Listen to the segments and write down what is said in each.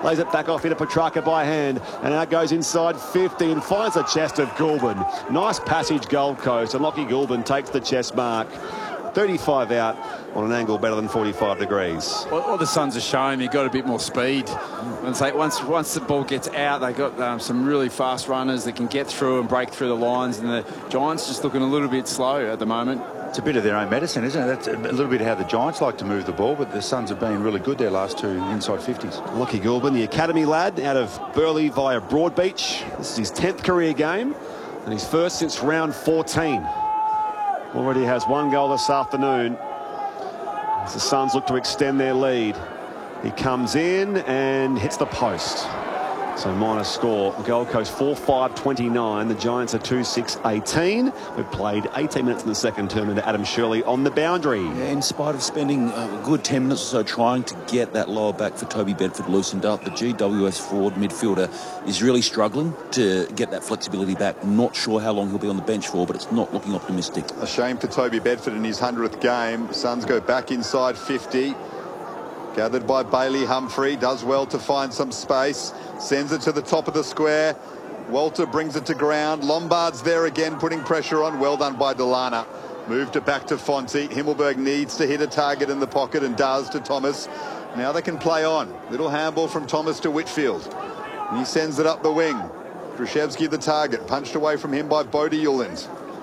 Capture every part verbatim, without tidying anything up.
Lays it back off into Petrarca by hand. And now goes inside fifty and finds the chest of Goulburn. Nice passage, Gold Coast. And Lockie Goulburn takes the chest mark. thirty-five out on an angle better than forty-five degrees. Well, all the Suns are showing they've got a bit more speed. And say once once the ball gets out, they've got um, some really fast runners that can get through and break through the lines. And the Giants just looking a little bit slow at the moment. It's a bit of their own medicine, isn't it? That's a little bit how the Giants like to move the ball, but the Suns have been really good their last two inside fifties. Lockie Goulburn, the academy lad out of Burleigh via Broadbeach. This is his tenth career game and his first since round fourteen. Already has one goal this afternoon as the Suns look to extend their lead. He comes in and hits the post. So minus score. Gold Coast four five twenty-nine. The Giants are two six eighteen. We've played eighteen minutes in the second term into Adam Shirley on the boundary. Yeah, in spite of spending a good ten minutes or so trying to get that lower back for Toby Bedford loosened up, the G W S forward midfielder is really struggling to get that flexibility back. Not sure how long he'll be on the bench for, but it's not looking optimistic. A shame for Toby Bedford in his hundredth game. Suns go back inside fifty. Gathered by Bailey Humphrey. Does well to find some space. Sends it to the top of the square. Walter brings it to ground. Lombard's there again, putting pressure on. Well done by Delana. Moved it back to Fonzie. Himmelberg needs to hit a target in the pocket and does to Thomas. Now they can play on. Little handball from Thomas to Whitfield. And he sends it up the wing. Grushevsky the target. Punched away from him by Bodie Yuland.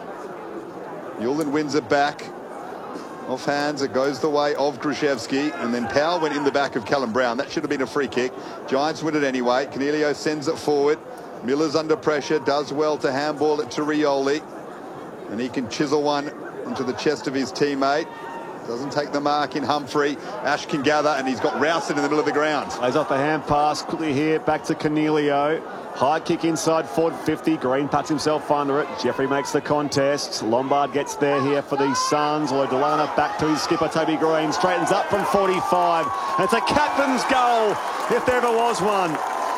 Yuland wins it back. Off hands, it goes the way of Grushevsky, and then Powell went in the back of Callum Brown. That should have been a free kick. Giants win it anyway. Canelio sends it forward. Miller's under pressure, does well to handball it to Rioli, and he can chisel one into the chest of his teammate. Doesn't take the mark in Humphrey. Ash can gather, and he's got Rouse in the middle of the ground. Plays off the hand pass quickly here, back to Canelio. High kick inside forward fifty. Green puts himself under it. Jeffrey makes the contest. Lombard gets there here for the Suns. Although Delana back to his skipper, Toby Green. Straightens up from forty-five. And it's a captain's goal, if there ever was one.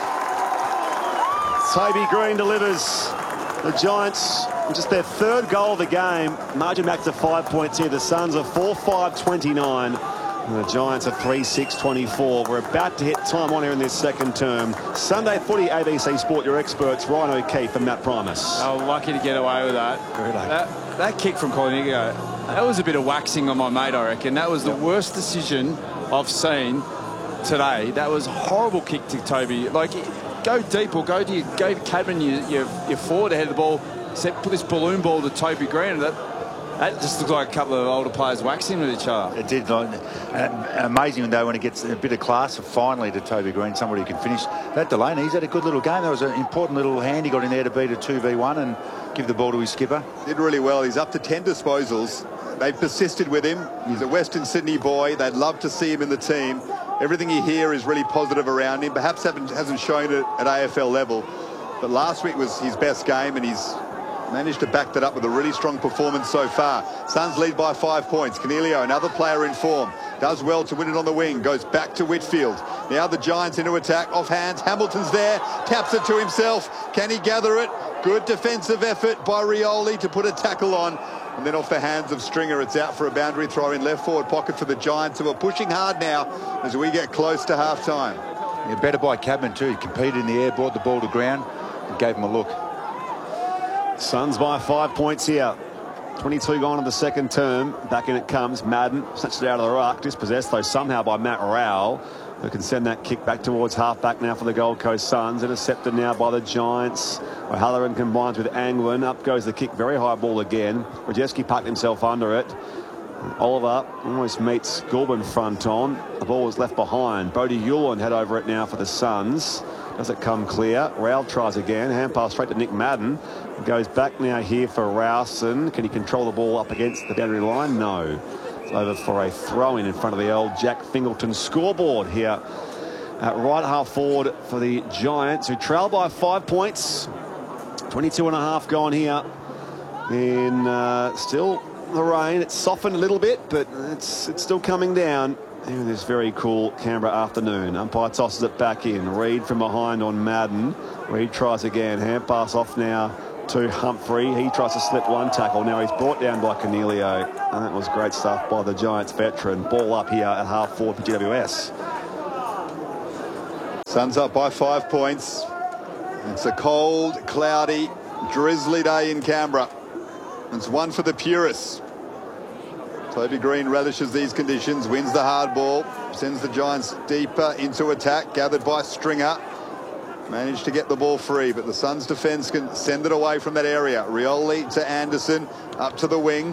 Toby Green delivers. The Giants, just their third goal of the game. Margin back to five points here. The Suns are four five twenty-nine. And the Giants are three six twenty-four. We're about to hit time on here in this second term. Sunday Footy, A B C Sport, your experts, Ryan O'Keefe and Matt Primus. Oh, lucky to get away with that. Very lucky. That, that kick from Cornigo, that was a bit of waxing on my mate, I reckon. That was the worst decision I've seen today. That was a horrible kick to Toby. Like, go deep or go to your, go Cadman, you, you're, you're forward ahead of the ball. Set, put this balloon ball to Toby Green. That, That just looks like a couple of older players waxing with each other. It did. Like, uh, amazing though when it gets a bit of class finally to Toby Green, somebody who can finish. That Delaney, he's had a good little game. That was an important little hand he got in there to beat a two v one and give the ball to his skipper. Did really well. He's up to ten disposals. They've persisted with him. He's a Western Sydney boy. They'd love to see him in the team. Everything you hear is really positive around him. Perhaps haven't, hasn't shown it at A F L level. But last week was his best game, and he's managed to back that up with a really strong performance so far. Suns lead by five points. Canelio, another player in form, does well to win it on the wing. Goes back to Whitfield. Now the Giants into attack. Off hands. Hamilton's there. Taps it to himself. Can he gather it? Good defensive effort by Rioli to put a tackle on. And then off the hands of Stringer, it's out for a boundary throw in left forward pocket for the Giants, who are pushing hard now as we get close to half-time. Yeah, better by Cadman too. He competed in the air, brought the ball to ground and gave him a look. Suns by five points here. twenty-two gone in the second term. Back in it comes. Madden snatched it out of the ruck. Dispossessed though somehow by Matt Rowell, who can send that kick back towards half-back now for the Gold Coast Suns. Intercepted now by the Giants. O'Halloran combines with Angwin. Up goes the kick. Very high ball again. Rajewski parked himself under it. Oliver almost meets Goulburn front on. The ball was left behind. Bodie Yuland had over it now for the Suns. Does it come clear? Rowell tries again. Hand pass straight to Nick Madden. Goes back now here for Rowson. Can he control the ball up against the boundary line? No. It's over for a throw-in in front of the old Jack Fingleton scoreboard here at right half forward for the Giants, who trail by five points. twenty-two and a half gone here. In uh, still the rain. It's softened a little bit, but it's it's still coming down in this very cool Canberra afternoon. Umpire tosses it back in. Reid from behind on Madden. Reid tries again. Hand pass off now to Humphrey. He tries to slip one tackle. Now he's brought down by Canelio. And that was great stuff by the Giants veteran. Ball up here at half forward for G W S. Suns up by five points. It's a cold, cloudy, drizzly day in Canberra. It's one for the purists. Toby Green relishes these conditions, wins the hard ball, sends the Giants deeper into attack, gathered by Stringer. Managed to get the ball free, but the Suns defence can send it away from that area. Rioli to Anderson, up to the wing.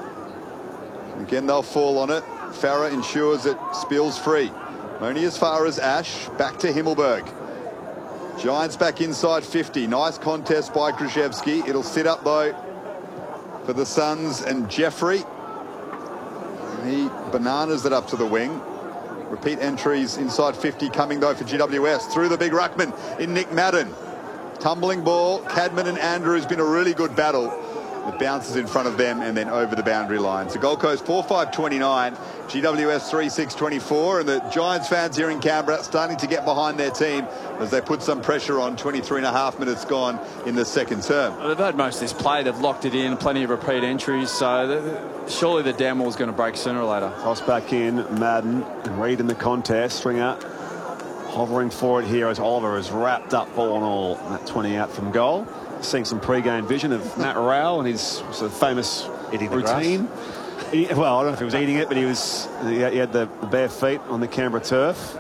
Again, they'll fall on it. Farah ensures it spills free. Only as far as Ash, back to Himmelberg. Giants back inside fifty. Nice contest by Krzyzewski. It'll sit up, though, for the Suns and Jeffrey. He bananas it up to the wing. Repeat entries inside fifty coming, though, for G W S. Through the big ruckman in Nick Madden. Tumbling ball. Cadman and Andrew has been a really good battle. It bounces in front of them and then over the boundary line. So Gold Coast four five twenty-nine, G W S three six twenty-four, and the Giants fans here in Canberra starting to get behind their team as they put some pressure on. twenty-three and a half minutes gone in the second term. Well, they've had most of this play. They've locked it in, plenty of repeat entries, so the, surely the dam wall's going to break sooner or later. Toss back in, Madden and Reid in the contest. Stringer hovering for it here as Oliver is wrapped up ball and all. That twenty out from goal. Seeing some pre-game vision of Matt Rowell and his sort of famous eating routine. He, well, I don't know if he was eating it, but he was he had the, the bare feet on the Canberra turf.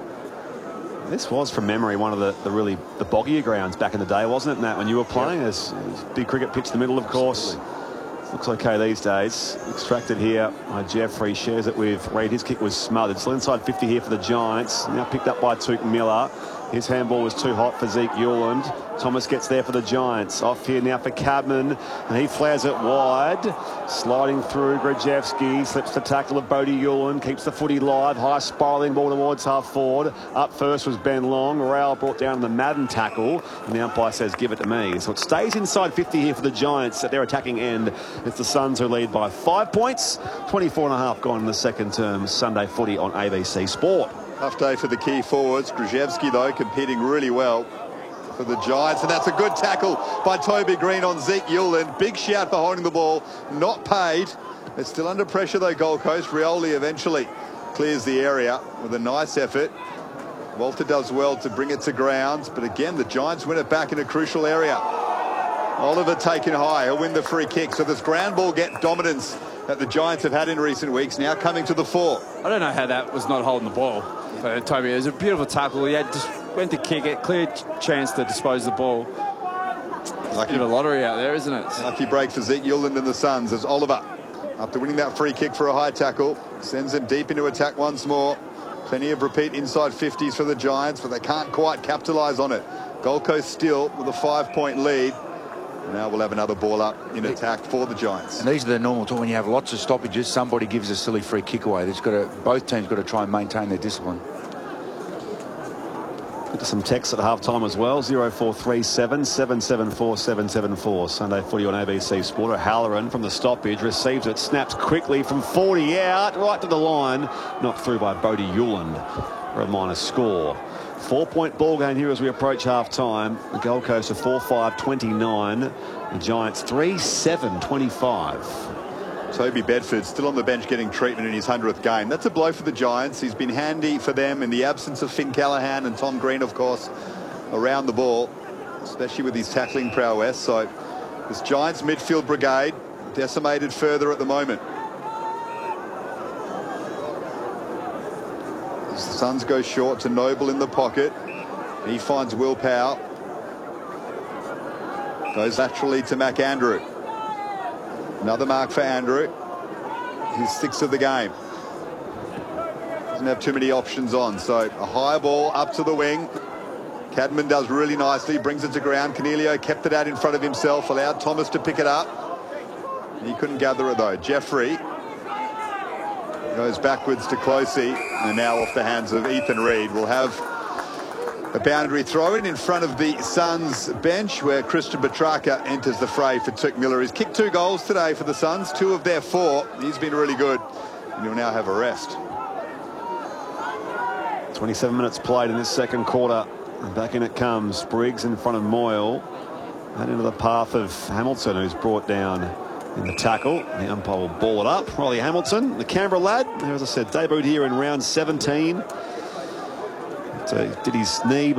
This was, from memory, one of the, the really the boggier grounds back in the day, wasn't it, Matt, when you were playing? Yeah. As big cricket pitch in the middle, of course. Absolutely. Looks okay these days. Extracted here by Jeffrey, shares it with Reid. His kick was smothered. Still inside fifty here for the Giants. Now picked up by Touk Miller. His handball was too hot for Zeke Yuland. Thomas gets there for the Giants. Off here now for Cadman, and he flares it wide. Sliding through, Grajewski slips the tackle of Bodie Yuland, keeps the footy live. High spiralling ball towards half forward. Up first was Ben Long. Rowell brought down the Madden tackle, and the umpire says, give it to me. So it stays inside fifty here for the Giants at their attacking end. It's the Suns who lead by five points. twenty-four and a half gone in the second term. Sunday footy on A B C Sport. Tough day for the key forwards. Grzyzewski, though, competing really well for the Giants. And that's a good tackle by Toby Green on Zeke Yuland. Big shout for holding the ball. Not paid. They're still under pressure, though, Gold Coast. Rioli eventually clears the area with a nice effort. Walter does well to bring it to ground. But again, the Giants win it back in a crucial area. Oliver taken high. He'll win the free kick. So this ground ball get dominance that the Giants have had in recent weeks now coming to the fore. I don't know how that was not holding the ball. But Toby, it was a beautiful tackle. He had just went to kick it, clear chance to dispose of the ball. Lucky, bit of a lottery out there, isn't it? Lucky break for Zeke Yuland and the Suns as Oliver, after winning that free kick for a high tackle, sends him deep into attack once more. Plenty of repeat inside fifties for the Giants, but they can't quite capitalise on it. Gold Coast still with a five-point lead. Now we'll have another ball up in attack for the Giants. And these are the normal talk. When you have lots of stoppages, somebody gives a silly free kick away. There's got to, both teams got to try and maintain their discipline. Get some texts at halftime as well. zero four three seven, seven seven four, seven seven four. Sunday footy on A B C Sport. Halloran from the stoppage receives it, snaps quickly from forty out, right to the line. Knocked through by Bodie Yuland for a minor score. Four-point ball game here as we approach half-time. The Gold Coast are four five twenty-nine. The Giants three seven twenty-five. Toby Bedford still on the bench getting treatment in his hundredth game. That's a blow for the Giants. He's been handy for them in the absence of Finn Callaghan and Tom Green, of course, around the ball, especially with his tackling prowess. So this Giants midfield brigade decimated further at the moment. The Suns go short to Noble in the pocket. He finds Will Powell. Goes laterally to McAndrew. Another mark for Andrew. His sixth of the game. Doesn't have too many options on. So a high ball up to the wing. Cadman does really nicely. Brings it to ground. Cornelio kept it out in front of himself. Allowed Thomas to pick it up. He couldn't gather it though. Jeffrey goes backwards to Closey, and now off the hands of Ethan Reid. We'll have a boundary throw in in front of the Suns bench where Christian Petrarca enters the fray for Touk Miller. He's kicked two goals today for the Suns, two of their four. He's been really good, and he'll now have a rest. twenty-seven minutes played in this second quarter. And back in it comes. Briggs in front of Moyle. And into the path of Hamilton, who's brought down in the tackle. The umpire will ball it up. Riley Hamilton, the Canberra lad, who, as I said, debuted here in round seventeen. So did his knee